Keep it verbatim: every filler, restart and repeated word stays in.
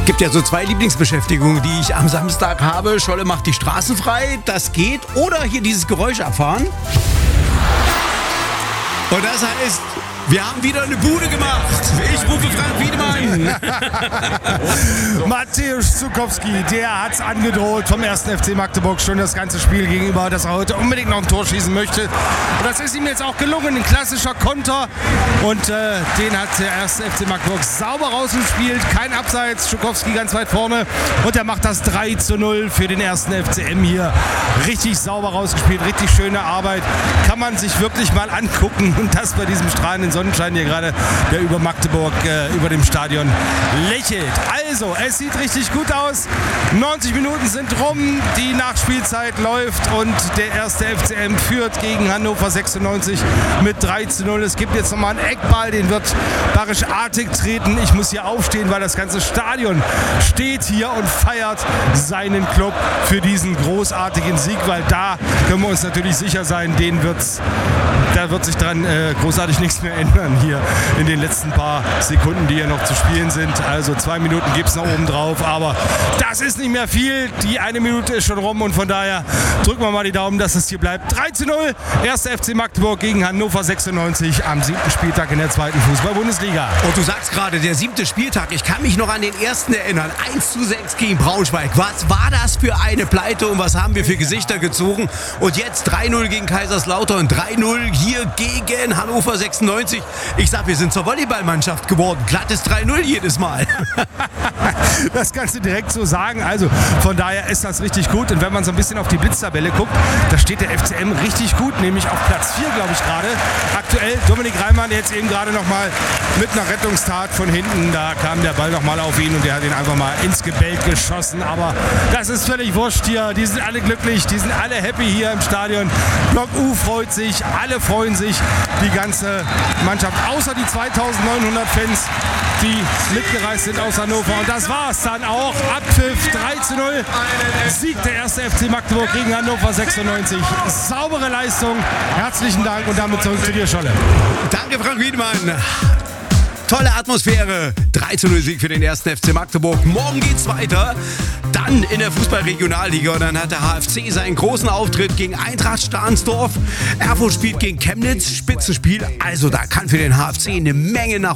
Gibt ja so zwei Lieblingsbeschäftigungen, die ich am Samstag habe. Scholle macht die Straßen frei, das geht. Oder hier dieses Geräusch abfahren. Und das heißt, wir haben wieder eine Bude gemacht. Ich rufe Frank Wiedemann. Mateusz Zukowski, der hat's angedroht vom ersten F C Magdeburg schon das ganze Spiel gegenüber, dass er heute unbedingt noch ein Tor schießen möchte. Und das ist ihm jetzt auch gelungen, ein klassischer Konter. Und äh, den hat der erste F C Magdeburg sauber rausgespielt. Kein Abseits, Zukowski ganz weit vorne. Und er macht das drei zu null für den ersten F C M hier. Richtig sauber rausgespielt, richtig schöne Arbeit. Kann man sich wirklich mal angucken. Und das bei diesem strahlenden Sonnenschein hier gerade, der über Magdeburg, äh, über dem Stadion lächelt. Also, es sieht richtig gut aus. neunzig Minuten sind rum, die Nachspielzeit läuft und der erste F C M führt gegen Hannover sechsundneunzig mit drei zu null. Es gibt jetzt nochmal einen Eckball, den wird Barisch Artig treten. Ich muss hier aufstehen, weil das ganze Stadion steht hier und feiert seinen Club für diesen großartigen Sieg, weil da können wir uns natürlich sicher sein, den wird's, da wird sich dran äh, großartig nichts mehr ändern hier in den letzten paar Sekunden, die hier noch zu spielen sind. Also zwei Minuten gibt es noch oben drauf, aber das ist nicht mehr viel. Die eine Minute ist schon rum und von daher drücken wir mal die Daumen, dass es hier bleibt. drei zu null, erster F C Magdeburg gegen Hannover sechsundneunzig am siebten Spieltag in der zweiten Fußball-Bundesliga. Und du sagst gerade, der siebte Spieltag. Ich kann mich noch an den ersten erinnern. eins zu sechs gegen Braunschweig. Was war das für eine Pleite und was haben wir für Gesichter gezogen? Und jetzt drei null gegen Kaiserslautern, drei null hier gegen Hannover sechsundneunzig. Ich sag, wir sind zur Volleyballmannschaft geworden. Glattes drei null jedes Mal. Das kannst du direkt so sagen. Also von daher ist das richtig gut. Und wenn man so ein bisschen auf die Blitztabelle guckt, da steht der F C M richtig gut, nämlich auf Platz vier, glaube ich, gerade. Aktuell Dominik Reimann jetzt eben gerade noch mal mit einer Rettungstat von hinten. Da kam der Ball noch mal auf ihn und der hat ihn einfach mal ins Gebälk geschossen. Aber das ist völlig wurscht hier. Die sind alle glücklich, die sind alle happy hier im Stadion. Block U freut sich, alle freuen sich, die ganze Mannschaft, außer die zweitausendneunhundert Fans, die mitgereist sind aus Hannover. Und das war's dann auch. Abpfiff drei zu null. Sieg der erste F C Magdeburg gegen Hannover sechsundneunzig. Saubere Leistung. Herzlichen Dank und damit zurück zu dir, Scholle. Danke, Frank Wiedemann. Tolle Atmosphäre. drei zu null Sieg für den ersten F C Magdeburg. Morgen geht's weiter. Dann in der Fußball-Regionalliga. Und dann hat der H F C seinen großen Auftritt gegen Eintracht Stahnsdorf. Erfurt spielt gegen Chemnitz. Spitzenspiel. Also da kann für den H F C eine Menge nach